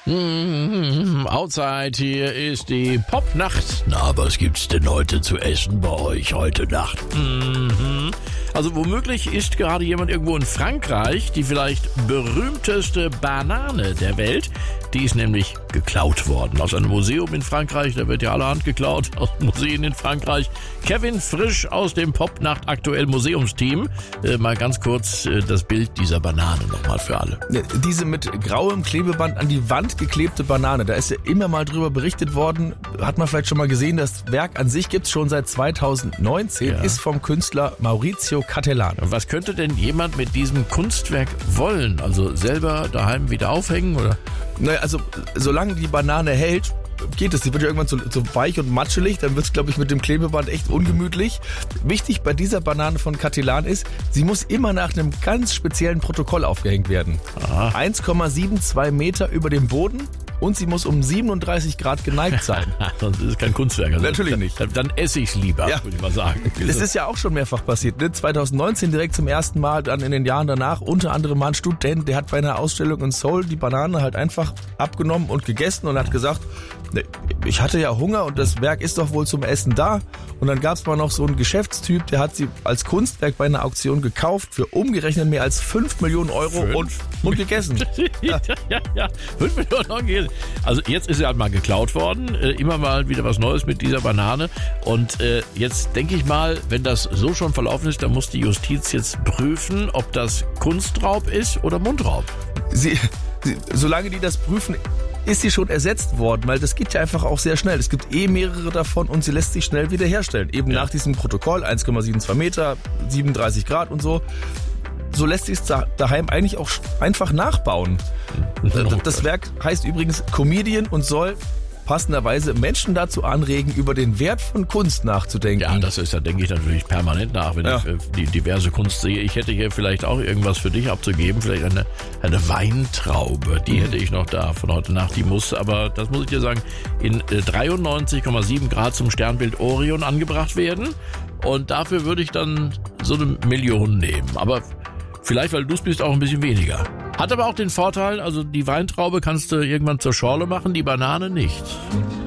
Outside, hier ist die Popnacht. Na, was gibt's denn heute zu essen bei euch heute Nacht? Also womöglich isst gerade jemand irgendwo in Frankreich die vielleicht berühmteste Banane der Welt. Die ist nämlich geklaut worden aus einem Museum in Frankreich. Da wird ja allerhand geklaut aus Museen in Frankreich. Kevin Frisch aus dem Popnacht aktuell Museumsteam. Mal ganz kurz das Bild dieser Banane nochmal für alle. Diese mit grauem Klebeband an die Wand geklebte Banane, da ist ja immer mal drüber berichtet worden. Hat man vielleicht schon mal gesehen, das Werk an sich gibt's schon seit 2019, ist vom Künstler Maurizio Cattelan. Was könnte denn jemand mit diesem Kunstwerk wollen? Also selber daheim wieder aufhängen, oder? Naja, also solange die Banane hält, geht es. Die wird ja irgendwann so weich und matschelig, dann wird es, glaube ich, mit dem Klebeband echt ungemütlich. Wichtig bei dieser Banane von Cattelan ist, sie muss immer nach einem ganz speziellen Protokoll aufgehängt werden. 1,72 Meter über dem Boden und sie muss um 37 Grad geneigt sein. Sonst ist es kein Kunstwerk. Also natürlich nicht. Dann esse ich es lieber, würde ich mal sagen. Das ist ja auch schon mehrfach passiert. Ne? 2019 direkt zum ersten Mal, dann in den Jahren danach, unter anderem mal ein Student, der hat bei einer Ausstellung in Seoul die Banane halt einfach abgenommen und gegessen und hat gesagt, ich hatte ja Hunger und das Werk ist doch wohl zum Essen da. Und dann gab es mal noch so einen Geschäftstyp, der hat sie als Kunstwerk bei einer Auktion gekauft für umgerechnet mehr als 5 Millionen Euro und gegessen. Ja. 5 Millionen Euro gegessen. Also jetzt ist sie halt mal geklaut worden. Immer mal wieder was Neues mit dieser Banane. Und jetzt denke ich mal, wenn das so schon verlaufen ist, dann muss die Justiz jetzt prüfen, ob das Kunstraub ist oder Mundraub. Solange die das prüfen, ist sie schon ersetzt worden, weil das geht ja einfach auch sehr schnell. Es gibt mehrere davon und sie lässt sich schnell wiederherstellen. Eben nach diesem Protokoll, 1,72 Meter, 37 Grad und so. So lässt sich es daheim eigentlich auch einfach nachbauen. Das Werk heißt übrigens Comedian und soll passenderweise Menschen dazu anregen, über den Wert von Kunst nachzudenken. Ja, das ist, da denke ich natürlich permanent nach, wenn ich die diverse Kunst sehe. Ich hätte hier vielleicht auch irgendwas für dich abzugeben, vielleicht eine Weintraube, die hätte ich noch da von heute Nacht. Die muss, aber das muss ich dir sagen, in 93,7 Grad zum Sternbild Orion angebracht werden und dafür würde ich dann so 1 Million nehmen, aber vielleicht, weil du es bist, auch ein bisschen weniger. Hat aber auch den Vorteil, also die Weintraube kannst du irgendwann zur Schorle machen, die Banane nicht.